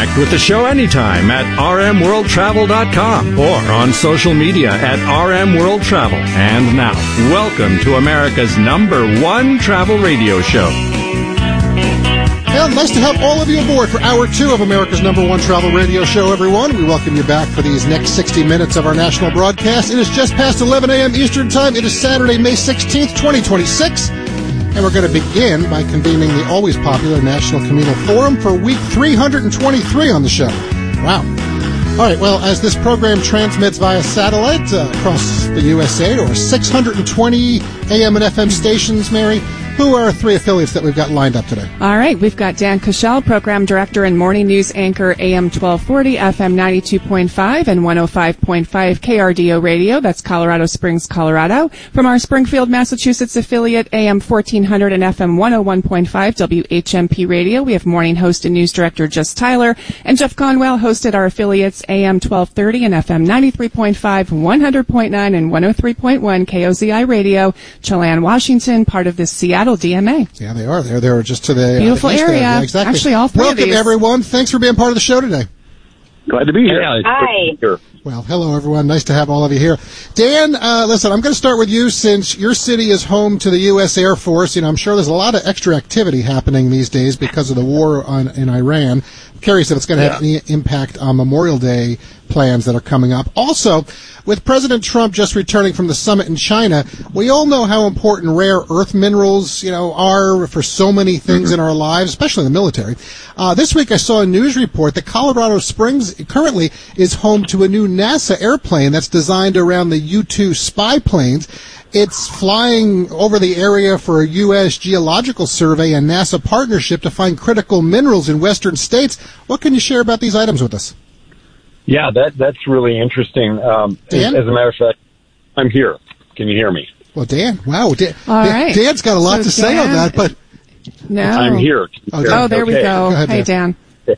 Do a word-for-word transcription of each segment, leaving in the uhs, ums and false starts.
Connect with the show anytime at r m world travel dot com or on social media at R M World Travel. And now, welcome to America's number one travel radio show. Well, nice to have all of you aboard for hour two of America's number one travel radio show, everyone. We welcome you back for these next sixty minutes of our national broadcast. It is just past eleven a.m. Eastern Time. It is Saturday, May sixteenth, twenty twenty-six. And we're going to begin by convening the always popular National Communal Forum for week three hundred twenty-three on the show. Wow. All right, well, as this program transmits via satellite uh, across the U S A to our six hundred twenty A M and F M stations, Mary, who are three affiliates that we've got lined up today? All right, we've got Dan Kushel, Program Director and Morning News Anchor, A M twelve forty, F M ninety-two point five, and one oh five point five K R D O Radio. That's Colorado Springs, Colorado. From our Springfield, Massachusetts affiliate, A M fourteen hundred and F M one oh one point five, W H M P Radio. We have morning host and news director Jess Tyler, and Jeff Conwell hosted our affiliates, A M twelve thirty and F M ninety-three point five, one hundred point nine, and one oh three point one K O Z I Radio. Chelan, Washington, part of the Seattle D M A. Yeah, they are. They're there just to the beautiful uh, area. Yeah, exactly. Actually, all three Welcome, of these. everyone. Thanks for being part of the show today. Glad to be here. Yeah, Hi. Here. Well, hello, everyone. Nice to have all of you here. Dan, uh, listen, I'm going to start with you since your city is home to the U S Air Force. You know, I'm sure there's a lot of extra activity happening these days because of the war on, in Iran. I'm curious if it's going to have yeah. any impact on Memorial Day plans that are coming up. Also, with President Trump just returning from the summit in China, we all know how important rare earth minerals, you know, are for so many things mm-hmm. in our lives, especially in the military. Uh, this week I saw a news report that Colorado Springs currently is home to a new NASA airplane that's designed around the U two spy planes. It's flying over the area for a U S Geological Survey and NASA partnership to find critical minerals in western states. What can you share about these items with us? Yeah, that that's really interesting. Um, Dan? As a matter of fact, I'm here. Can you hear me? Well, Dan, wow. Dan, All right. Dan's got a lot so to say Dan, on that, but... No. I'm here. Oh, oh there we okay. go. go ahead, hey, Dan.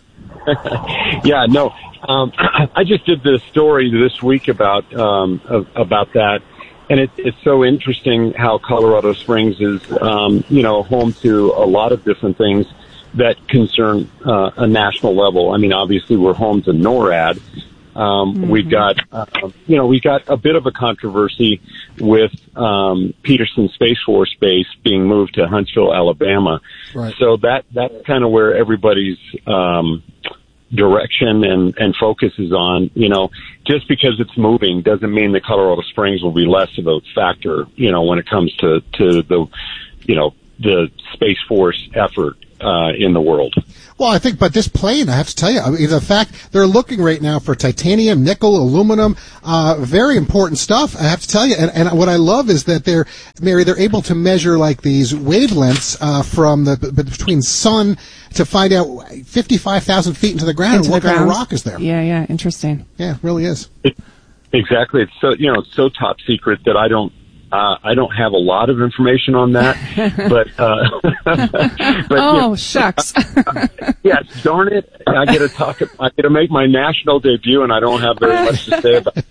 Yeah, no. Um, I just did the story this week about um, about that, and it, it's so interesting how Colorado Springs is, um, you know, home to a lot of different things that concern uh, a national level. I mean, obviously, we're home to NORAD. Um, mm-hmm. We've got, uh, you know, we've got a bit of a controversy with um, Peterson Space Force Base being moved to Huntsville, Alabama. Right. So that that's kind of where everybody's um, direction and, and focus is on. You know, just because it's moving doesn't mean that Colorado Springs will be less of a factor, you know, when it comes to, to the, you know, the Space Force effort uh, in the world. Well, I think, but this plane, I have to tell you, I mean, the fact they're looking right now for titanium, nickel, aluminum, uh, very important stuff, I have to tell you. And, and what I love is that they're, Mary, they're able to measure like these wavelengths, uh, from the, between sun to find out fifty-five thousand feet into the ground into what the kind ground. of rock is there. Yeah, yeah, interesting. Yeah, it really is. It, exactly. It's so, you know, it's so top secret that I don't, Uh, I don't have a lot of information on that, but, uh, but oh, yeah. shucks. Yes, darn it. I get to talk, I get to make my national debut and I don't have very much to say about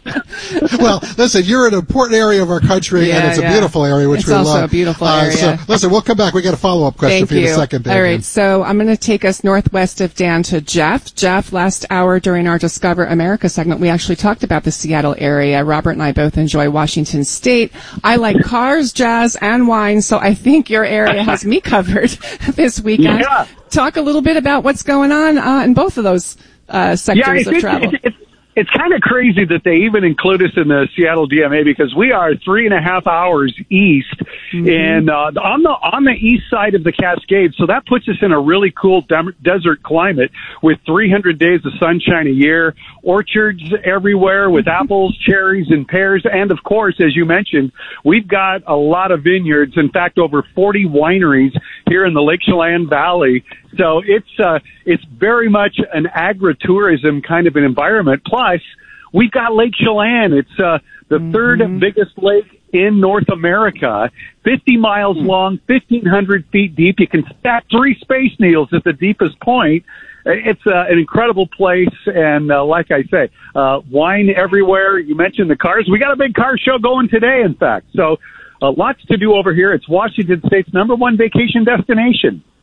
it. Well, listen, you're in an important area of our country yeah, and it's yeah. a beautiful area, which it's we love. It's also a beautiful area. Uh, so, listen, we'll come back. We got a follow-up question Thank for you, you in a second. All right, so I'm going to take us northwest of Dan to Jeff. Jeff, last hour during our Discover America segment, we actually talked about the Seattle area. Robert and I both enjoy Washington State. I like cars, jazz, and wine, so I think your area has me covered this weekend. Yeah. Talk a little bit about what's going on uh, in both of those uh, sectors yeah, of travel. It, it, it's kind of crazy that they even include us in the Seattle D M A because we are three and a half hours east mm-hmm. and uh, on the on the east side of the Cascades. So that puts us in a really cool de- desert climate with three hundred days of sunshine a year, orchards everywhere with apples, cherries, and pears. And, of course, as you mentioned, we've got a lot of vineyards. In fact, over forty wineries here in the Lake Chelan Valley. So it's uh, it's very much an agritourism kind of an environment. Plus, we've got Lake Chelan. It's uh, the mm-hmm. third biggest lake in North America, fifty miles mm-hmm. long, fifteen hundred feet deep. You can stack three Space Needles at the deepest point. It's uh, an incredible place, and uh, like I say, uh, wine everywhere. You mentioned the cars. We got a big car show going today, in fact. So uh, lots to do over here. It's Washington State's number one vacation destination.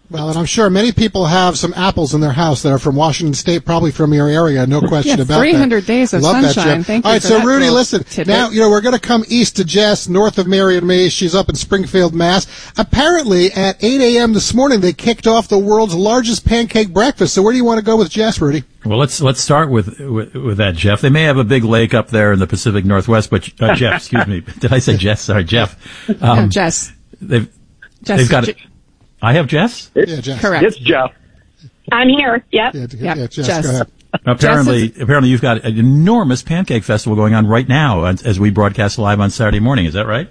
Well, and I'm sure many people have some apples in their house that are from Washington State, probably from your area. No question yeah, about three hundred that. days of Love sunshine. That, Thank All you right, for so that Rudy, listen. tidbit. Now, you know, we're going to come east to Jess, north of Mary and me. She's up in Springfield, Mass. Apparently, at eight a.m. this morning, they kicked off the world's largest pancake breakfast. So where do you want to go with Jess, Rudy? Well, let's let's start with, with with that, Jeff. They may have a big lake up there in the Pacific Northwest, but uh, Jeff, excuse me, did I say Jess? Sorry, Jeff. Um, no, Jess. They've Jess, they've got J- it. I have Jess. Yeah, Jess. Correct. It's Jeff. I'm here. Yep. Yeah, Yep, yeah, Jess, Jess. go ahead. Apparently, Jess is- apparently, you've got an enormous pancake festival going on right now as we broadcast live on Saturday morning. Is that right?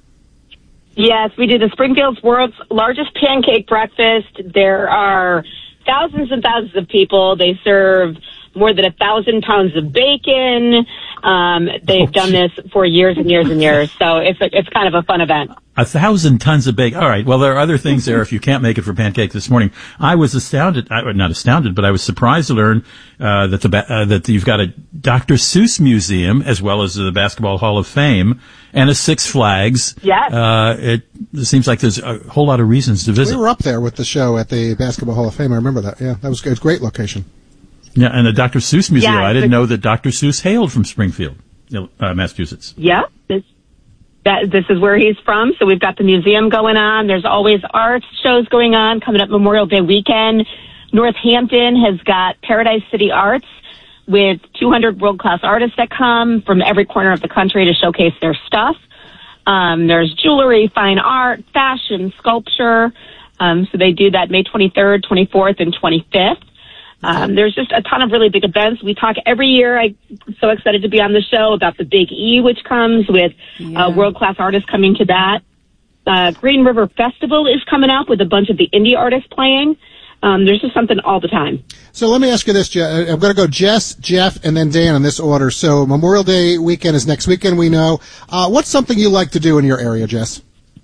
Yes, we do the Springfield's world's largest pancake breakfast. There are thousands and thousands of people. They serve more than a thousand pounds of bacon. Um, they've Oh, done this for years and years and years. So it's a, it's kind of a fun event. A thousand tons of bacon. All right. Well, there are other things there if you can't make it for pancake this morning. I was astounded, I, not astounded, but I was surprised to learn uh, that the ba- uh, that you've got a Doctor Seuss museum as well as the Basketball Hall of Fame and a Six Flags. Yes. Uh, it, it seems like there's a whole lot of reasons to visit. We were up there with the show at the Basketball Hall of Fame. I remember that. Yeah, that was good. It was a great location. Yeah, and the Doctor Seuss museum. Yeah, I didn't the- know that Doctor Seuss hailed from Springfield, uh, Massachusetts. Yeah. This, that, this is where he's from. So we've got the museum going on. There's always arts shows going on coming up Memorial Day weekend. Northampton has got Paradise City Arts with two hundred world-class artists that come from every corner of the country to showcase their stuff. Um, there's jewelry, fine art, fashion, sculpture. Um, so they do that May twenty-third, twenty-fourth, and twenty-fifth. Um, there's just a ton of really big events. We talk every year. I'm so excited to be on the show about the Big E, which comes with Yeah. uh, world-class artists coming to that. Uh, Green River Festival is coming up with a bunch of the indie artists playing. Um, there's just something all the time. So let me ask you this, Je- I'm going to go Jess, Jeff, and then Dan in this order. So Memorial Day weekend is next weekend, we know. Uh, what's something you like to do in your area, Jess?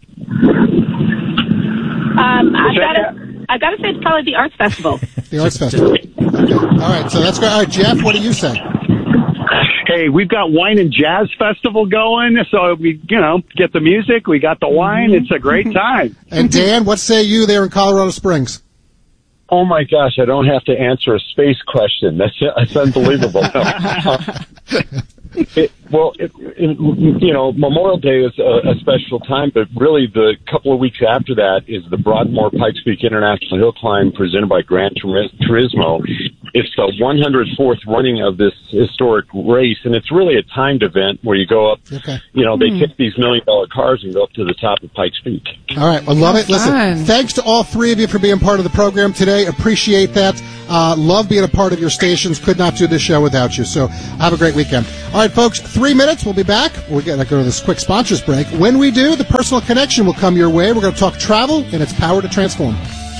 Um, I've got to, I've got to say it's probably the Arts Festival. The Arts Festival. Okay. All right, so that's great. All right, Jeff, what do you say? Hey, we've got Wine and Jazz Festival going, so we, you know, get the music, we got the wine, it's a great time. And Dan, what say you there in Colorado Springs? Oh my gosh, I don't have to answer a space question. That's that's unbelievable. No. It, well, it, it, you know, Memorial Day is a, a special time, but really the couple of weeks after that is the Broadmoor Pikes Peak International Hill Climb presented by Gran Turismo. It's the one hundred fourth running of this historic race, and it's really a timed event where you go up, Okay. you know, they Hmm. take these million dollar cars and go up to the top of Pikes Peak. All right, well, love it. Listen, Fun. thanks to all three of you for being part of the program today. Appreciate that. Uh, love being a part of your stations. Could not do this show without you. So have a great weekend. All right, folks, three minutes. We'll be back. We're going to go to this quick sponsors break. When we do, the personal connection will come your way. We're going to talk travel and its power to transform.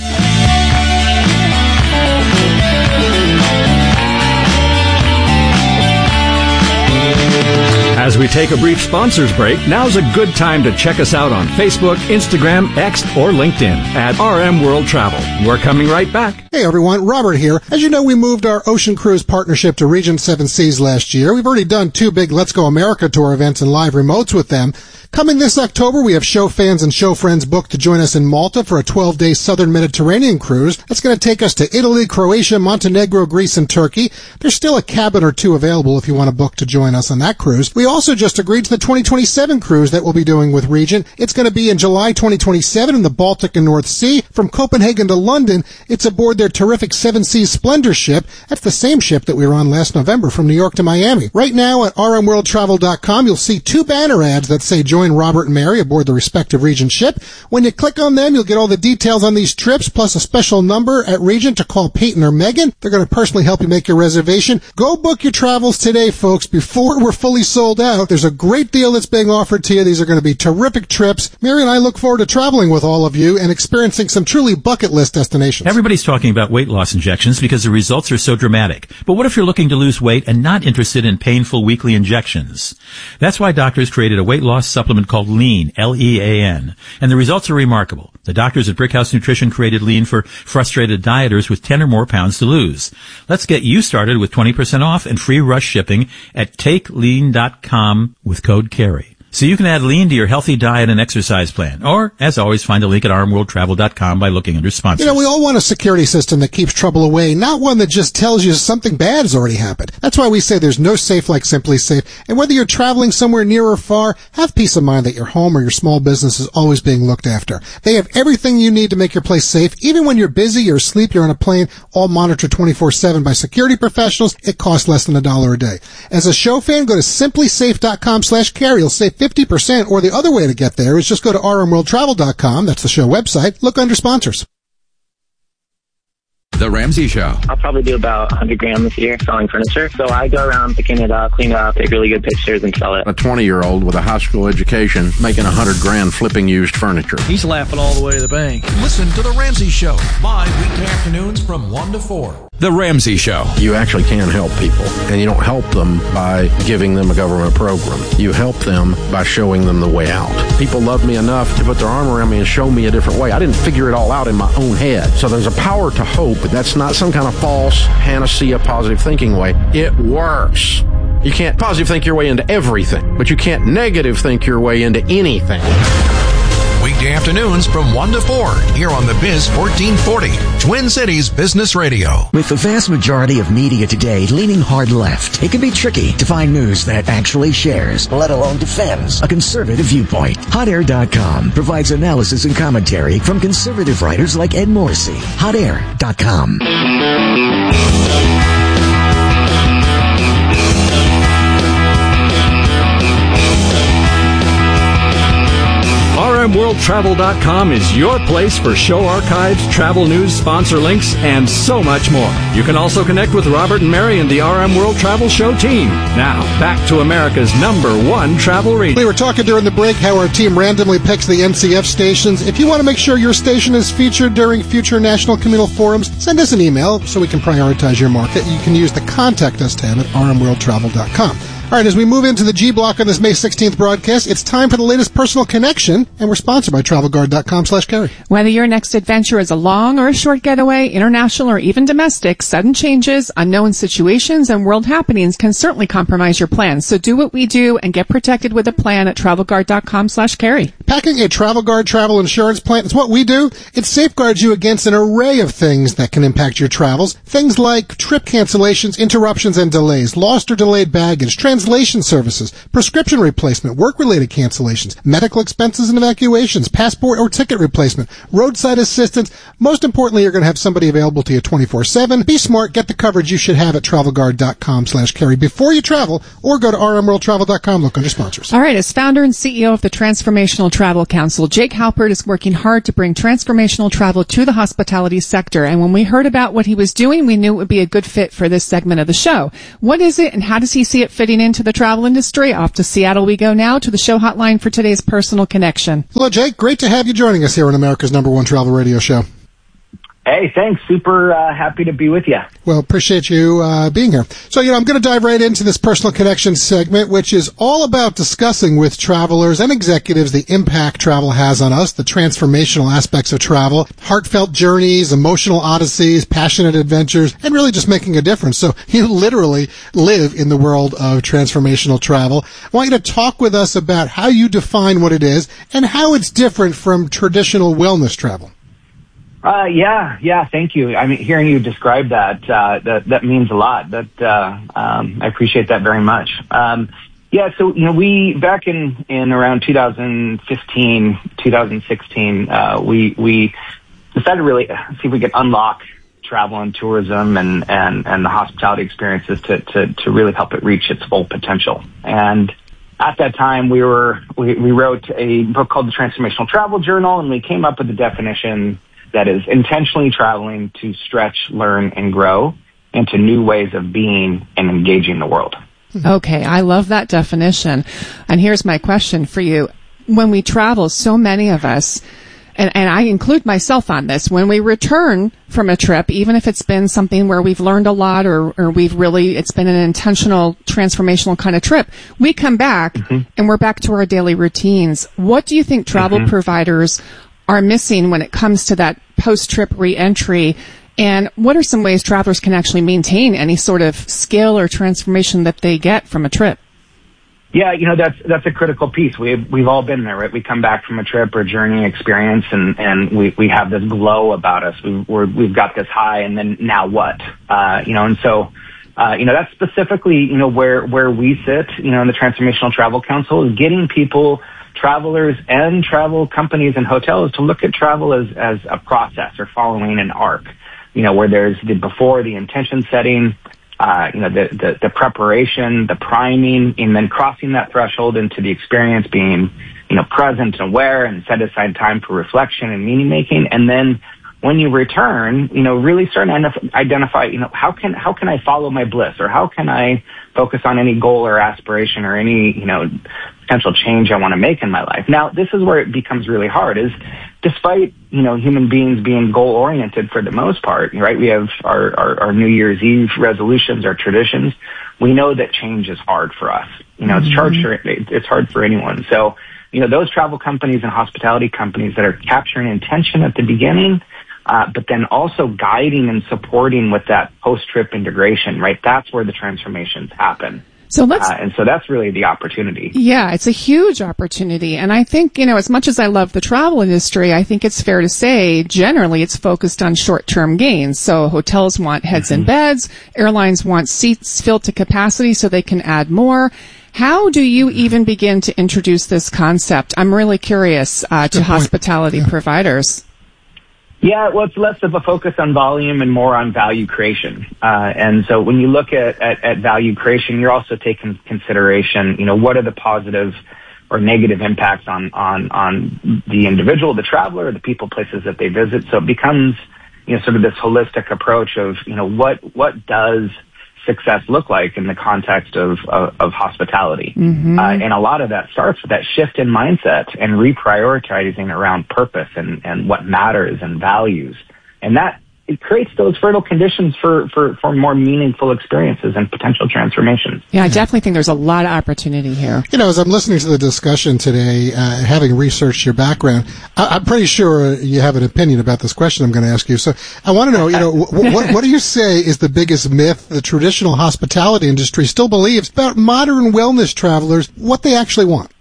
As we take a brief sponsors break, now's a good time to check us out on Facebook, Instagram, X, or LinkedIn at R M World Travel. We're coming right back. Hey everyone, Robert here. As you know, we moved our Ocean Cruise partnership to Regent Seven Seas last year. We've already done two big Let's Go America tour events and live remotes with them. Coming this October, we have show fans and show friends booked to join us in Malta for a twelve-day Southern Mediterranean cruise. That's going to take us to Italy, Croatia, Montenegro, Greece, and Turkey. There's still a cabin or two available if you want to book to join us on that cruise. We also just agreed to the twenty twenty-seven cruise that we'll be doing with Regent. It's going to be in July twenty twenty-seven in the Baltic and North Sea. From Copenhagen to London, it's aboard their terrific Seven Seas Splendor ship. That's the same ship that we were on last November from New York to Miami. Right now at r m world travel dot com, you'll see two banner ads that say join Robert and Mary aboard the respective Regent ship. When you click on them, you'll get all the details on these trips, plus a special number at Regent to call Peyton or Megan. They're going to personally help you make your reservation. Go book your travels today, folks, before we're fully sold out. There's a great deal that's being offered to you. These are going to be terrific trips. Mary and I look forward to traveling with all of you and experiencing some truly bucket list destinations. Everybody's talking about weight loss injections because the results are so dramatic. But what if you're looking to lose weight and not interested in painful weekly injections? That's why doctors created a weight loss supplement called Lean, L E A N. And the results are remarkable. The doctors at Brickhouse Nutrition created Lean for frustrated dieters with ten or more pounds to lose. Let's get you started with twenty percent off and free rush shipping at take lean dot com with code CARRY. So you can add lean to your healthy diet and exercise plan. Or, as always, find a link at r m world travel dot com by looking under sponsors. You know, we all want a security system that keeps trouble away, not one that just tells you something bad has already happened. That's why we say there's no safe like Simply Safe. And whether you're traveling somewhere near or far, have peace of mind that your home or your small business is always being looked after. They have everything you need to make your place safe. Even when you're busy, you're asleep, you're on a plane, all monitored twenty-four seven by security professionals. It costs less than a dollar a day. As a show fan, go to simply safe dot com slash carry. You'll save fifty percent. Or the other way to get there is just go to r m world travel dot com. That's the show website. Look under sponsors. The Ramsey Show. I'll probably do about one hundred grand this year selling furniture. So I go around picking it up, clean it up, take really good pictures, and sell it. A twenty-year-old with a high school education making one hundred grand flipping used furniture. He's laughing all the way to the bank. Listen to The Ramsey Show, live weekday afternoons from one to four. The Ramsey Show. You actually can help people, and you don't help them by giving them a government program. You help them by showing them the way out. People love me enough to put their arm around me and show me a different way. I didn't figure it all out in my own head. So there's a power to hope, but that's not some kind of false panacea positive thinking way. It works. You can't positive think your way into everything, but you can't negative think your way into anything. Weekday afternoons from one to four, here on the Biz fourteen forty, Twin Cities Business Radio. With the vast majority of media today leaning hard left, it can be tricky to find news that actually shares, let alone defends, a conservative viewpoint. hot air dot com provides analysis and commentary from conservative writers like Ed Morrissey. hot air dot com. r m world travel dot com is your place for show archives, travel news, sponsor links, and so much more. You can also connect with Robert and Mary and the R M World Travel Show team. Now, back to America's number one travel radio. We were talking during the break how our team randomly picks the N C F stations. If you want to make sure your station is featured during future National Communal Forums, send us an email so we can prioritize your market. You can use the Contact Us tab at r m world travel dot com. All right, as we move into the G block on this May sixteenth broadcast, it's time for the latest personal connection, and we're sponsored by travel guard dot com slash carry. Whether your next adventure is a long or a short getaway, international or even domestic, sudden changes, unknown situations, and world happenings can certainly compromise your plans. So do what we do and get protected with a plan at travel guard dot com slash carry. Packing a Travel Guard travel insurance plan is what we do. It safeguards you against an array of things that can impact your travels. Things like trip cancellations, interruptions and delays, lost or delayed baggage, translation services, prescription replacement, work-related cancellations, medical expenses and evacuations, passport or ticket replacement, roadside assistance. Most importantly, you're going to have somebody available to you twenty-four seven. Be smart. Get the coverage you should have at travel guard dot com slash carry before you travel, or go to r m world travel dot com. Look under sponsors. All right. As founder and C E O of the Transformational Travel Council, Jake Halpert is working hard to bring transformational travel to the hospitality sector. And when we heard about what he was doing, we knew it would be a good fit for this segment of the show. What is it, and how does he see it fitting into the travel industry? Off to Seattle we go now to the show hotline for today's personal connection. Hello, Jake. Great to have you joining us here on America's number one travel radio show. Hey, thanks. Super uh, happy to be with you. Well, appreciate you uh, being here. So, you know, I'm going to dive right into this personal connection segment, which is all about discussing with travelers and executives the impact travel has on us, the transformational aspects of travel, heartfelt journeys, emotional odysseys, passionate adventures, and really just making a difference. So you literally live in the world of transformational travel. I want you to talk with us about how you define what it is and how it's different from traditional wellness travel. Uh, yeah, yeah, thank you. I mean, hearing you describe that, uh, that, that means a lot. That, uh, um, I appreciate that very much. Um, yeah, so, you know, we, back in, in around two thousand fifteen, two thousand sixteen, uh, we, we decided to really see if we could unlock travel and tourism and, and, and the hospitality experiences to, to, to really help it reach its full potential. And at that time, we were, we, we wrote a book called The Transformational Travel Journal, and we came up with the definition that is intentionally traveling to stretch, learn, and grow into new ways of being and engaging the world. Okay, I love that definition. And here's my question for you. When we travel, so many of us, and, and I include myself on this, when we return from a trip, even if it's been something where we've learned a lot or, or we've really, it's been an intentional, transformational kind of trip, we come back mm-hmm. and we're back to our daily routines. What do you think travel mm-hmm. providers are missing when it comes to that post-trip re-entry? And what are some ways travelers can actually maintain any sort of skill or transformation that they get from a trip? Yeah, you know, that's that's a critical piece. We've we've all been there, right? We come back from a trip or journey experience, and, and we, we have this glow about us. We, we're, we've got this high, and then now what? Uh, you know, and so, uh, you know, that's specifically, you know, where where we sit, you know, in the Transformational Travel Council, is getting people, travelers and travel companies and hotels to look at travel as as a process or following an arc. You know, where there's the before, the intention setting, Uh, you know, the, the, the preparation, the priming, and then crossing that threshold into the experience, being, you know, present and aware, and set aside time for reflection and meaning making. And then when you return, you know, really starting to identify, you know, how can, how can I follow my bliss, or how can I focus on any goal or aspiration or any, you know, potential change I want to make in my life. Now, this is where it becomes really hard, is despite, you know, human beings being goal oriented for the most part, right? We have our, our, our New Year's Eve resolutions, our traditions. We know that change is hard for us. You know, it's hard for, it's hard for anyone. So, you know, those travel companies and hospitality companies that are capturing intention at the beginning, uh, but then also guiding and supporting with that post-trip integration, right? That's where the transformations happen. So let's, uh, and so that's really the opportunity. Yeah, it's a huge opportunity. And I think, you know, as much as I love the travel industry, I think it's fair to say generally it's focused on short-term gains. So hotels want heads mm-hmm. and beds, airlines want seats filled to capacity so they can add more. How do you even begin to introduce this concept? I'm really curious uh, to hospitality yeah. providers. Yeah, well, it's less of a focus on volume and more on value creation. Uh, and so when you look at, at, at value creation, you're also taking consideration, you know, what are the positive or negative impacts on, on, on the individual, the traveler, the people, places that they visit. So it becomes, you know, sort of this holistic approach of, you know, what, what does success look like in the context of, of, of hospitality. Mm-hmm. Uh, and a lot of that starts with that shift in mindset and reprioritizing around purpose and, and what matters and values. And that, it creates those fertile conditions for, for, for more meaningful experiences and potential transformations. Yeah, I definitely think there's a lot of opportunity here. You know, as I'm listening to the discussion today, uh, having researched your background, I- I'm pretty sure you have an opinion about this question I'm going to ask you. So I want to know, you know, w- what, what do you say is the biggest myth the traditional hospitality industry still believes about modern wellness travelers, what they actually want?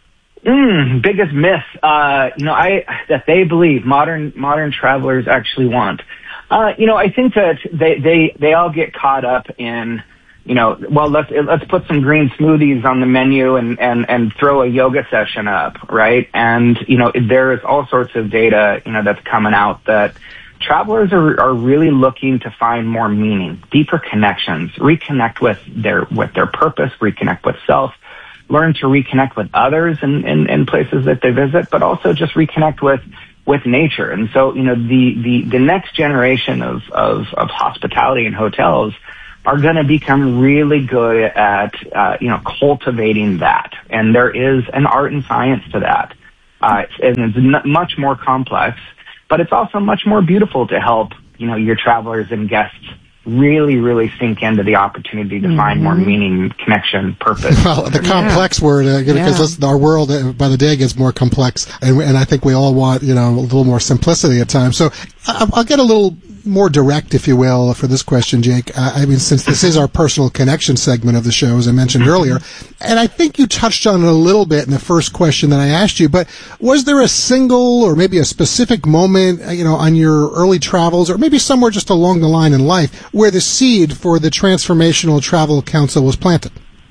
Mm, biggest myth, uh, you know, I, that they believe modern, modern travelers actually want. Uh, you know, I think that they, they, they all get caught up in, you know, well, let's, let's put some green smoothies on the menu and, and, and throw a yoga session up, right? And, you know, there's all sorts of data, you know, that's coming out that travelers are, are really looking to find more meaning, deeper connections, reconnect with their, with their purpose, reconnect with self, learn to reconnect with others in, in, in places that they visit, but also just reconnect with, with nature. And so, you know, the, the, the next generation of, of, of hospitality and hotels are going to become really good at, uh, you know, cultivating that. And there is an art and science to that. Uh, it's, and it's n- much more complex, but it's also much more beautiful to help, you know, your travelers and guests really, really sink into the opportunity to mm-hmm. find more meaning, connection, purpose. Well, the complex yeah. word, uh, because yeah. listen, our world uh, by the day gets more complex, and, and I think we all want, you know, a little more simplicity at times. So I'll, I'll get a little more direct, if you will, for this question, Jake. Uh, I mean, since this is our personal connection segment of the show, as I mentioned earlier, and I think you touched on it a little bit in the first question that I asked you, but was there a single or maybe a specific moment, you know, on your early travels, or maybe somewhere just along the line in life, where the seed for the Transformational Travel Council was planted?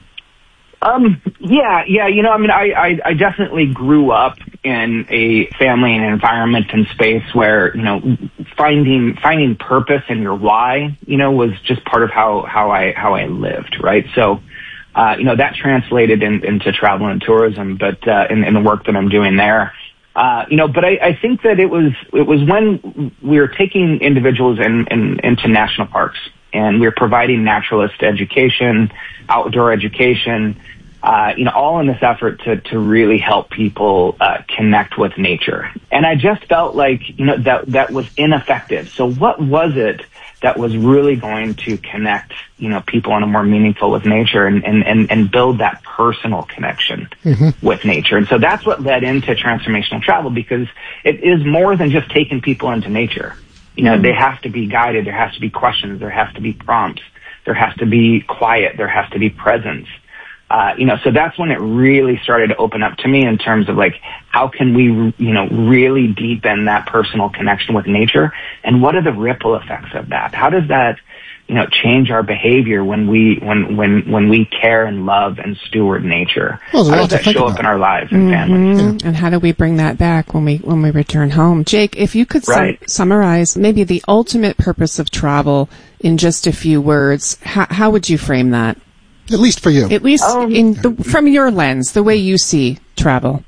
Um, yeah, yeah, you know, I mean, I, I, I definitely grew up in a family and environment and space where, you know, finding, finding purpose in your why, you know, was just part of how, how I, how I lived, right? So, uh, you know, that translated in, into travel and tourism, but, uh, in, in the work that I'm doing there. Uh, you know, but I, I think that it was, it was when we were taking individuals in, in, into national parks, and we were providing naturalist education, outdoor education, uh, you know, all in this effort to, to really help people, uh, connect with nature. And I just felt like, you know, that, that was ineffective. So what was it that was really going to connect, you know, people in a more meaningful with nature and, and, and, and build that personal connection mm-hmm. with nature? And so that's what led into transformational travel, because it is more than just taking people into nature. You know, mm-hmm. they have to be guided. There has to be questions. There has to be prompts. There has to be quiet. There has to be presence. Uh, you know, so that's when it really started to open up to me in terms of like, how can we, you know, really deepen that personal connection with nature? And what are the ripple effects of that? How does that, you know, change our behavior when we, when, when, when we care and love and steward nature? Well, how does that show about. up in our lives and mm-hmm. families? Yeah. And how do we bring that back when we, when we return home? Jake, if you could right. sum, summarize maybe the ultimate purpose of travel in just a few words, how, how would you frame that? At least for you. At least um, in the, from your lens, the way you see travel.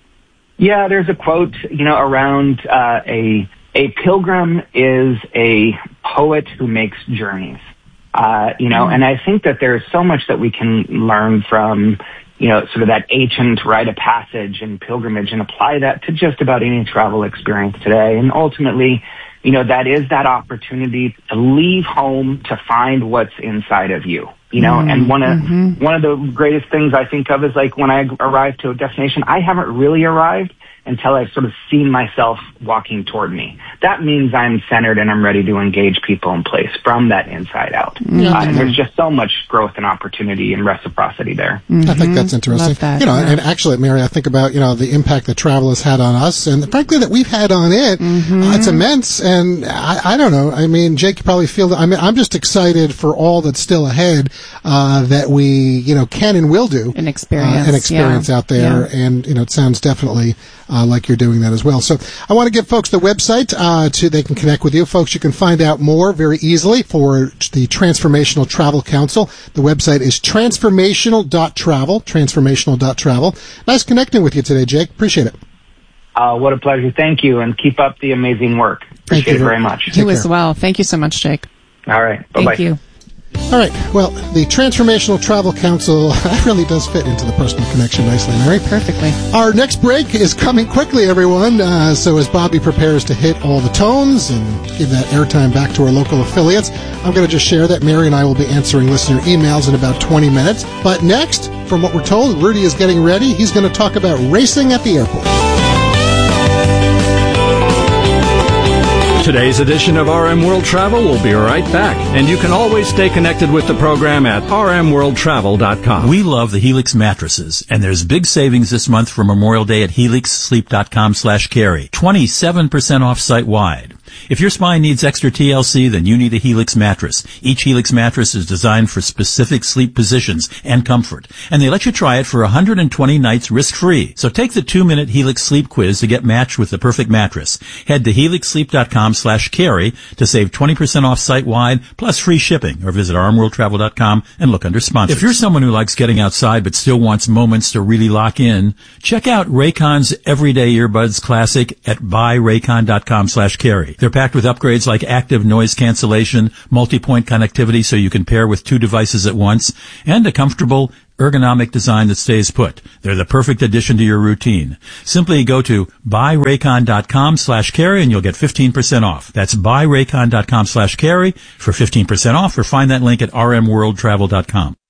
Yeah, there's a quote, you know, around uh, a a pilgrim is a poet who makes journeys. Uh, you know, and I think that there's so much that we can learn from, you know, sort of that ancient rite of passage and pilgrimage and apply that to just about any travel experience today. And ultimately, you know, that is that opportunity to leave home to find what's inside of you. You know, mm-hmm. and one of mm-hmm. one of the greatest things I think of is like when I arrive to a destination, I haven't really arrived until I've sort of seen myself walking toward me. That means I'm centered and I'm ready to engage people in place from that inside out. Mm-hmm. Uh, and there's just so much growth and opportunity and reciprocity there. Mm-hmm. I think that's interesting. That, you know, yeah. and actually, Mary, I think about, you know, the impact that travel has had on us and frankly that we've had on it. Mm-hmm. Uh, it's immense. And I, I don't know. I mean, Jake, you probably feel that. I mean, I'm just excited for all that's still ahead, uh, that we, you know, can and will do. An experience. Uh, an experience yeah. out there. Yeah. And, you know, it sounds definitely, uh, like you're doing that as well. So I want to give folks the website, uh, to, they can connect with you. Folks, you can find out more very easily for the Transformational Travel Council. The website is transformational dot travel, transformational dot travel. Nice connecting with you today, Jake. Appreciate it. Uh, what a pleasure. Thank you. And keep up the amazing work. Appreciate Thank you it very much. You as well. Thank you so much, Jake. All right. Bye-bye. Thank you. All right. Well, the Transformational Travel Council really does fit into the personal connection nicely, Mary. Perfectly. Our next break is coming quickly, everyone. Uh, so as Bobby prepares to hit all the tones and give that airtime back to our local affiliates, I'm going to just share that Mary and I will be answering listener emails in about twenty minutes. But next, from what we're told, Rudy is getting ready. He's going to talk about racing at the airport. Today's edition of R M World Travel will be right back, and you can always stay connected with the program at r m world travel dot com. We love the Helix mattresses, and there's big savings this month for Memorial Day at helix sleep dot com slash carry. twenty-seven percent off site-wide. If your spine needs extra T L C, then you need a Helix mattress. Each Helix mattress is designed for specific sleep positions and comfort, and they let you try it for one hundred twenty nights risk-free. So take the two-minute Helix sleep quiz to get matched with the perfect mattress. Head to helix sleep dot com slash carry to save twenty percent off site-wide, plus free shipping, or visit r m world travel dot com and look under sponsors. If you're someone who likes getting outside but still wants moments to really lock in, check out Raycon's Everyday Earbuds Classic at buy raycon dot com slash carry. They're packed with upgrades like active noise cancellation, multi-point connectivity so you can pair with two devices at once, and a comfortable, ergonomic design that stays put. They're the perfect addition to your routine. Simply go to buy raycon dot com slash carry and you'll get fifteen percent off. That's buy raycon dot com slash carry for fifteen percent off, or find that link at r m world travel dot com.